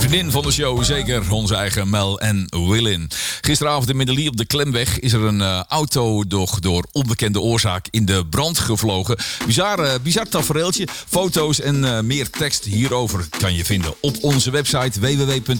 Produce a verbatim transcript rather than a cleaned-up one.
Vriendin van de show, zeker onze eigen Mel en Willin. Gisteravond in Middelie op de Klemweg is er een uh, auto door, door onbekende oorzaak in de brand gevlogen. Bizar, uh, bizar tafereeltje. Foto's en uh, meer tekst hierover kan je vinden op onze website w w w punt